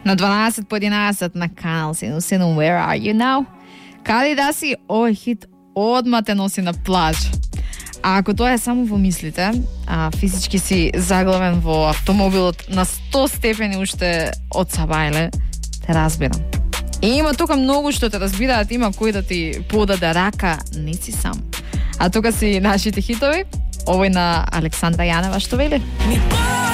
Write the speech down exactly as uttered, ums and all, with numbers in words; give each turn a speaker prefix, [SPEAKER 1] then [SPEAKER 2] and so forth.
[SPEAKER 1] На дванаесет по единаесет на канал седумдесет и седум Where Are You Now? Каде да си, овој хит одма те носи на плаж. А ако тоа е само во мислите, а физички си заглавен во автомобилот на сто степени уште од Сабајле, те разбирам. И има тука многу што те разбираат, има кој да ти подаде рака, не си сам. А тука си нашите хитови, овој на Александра Јанева што вели?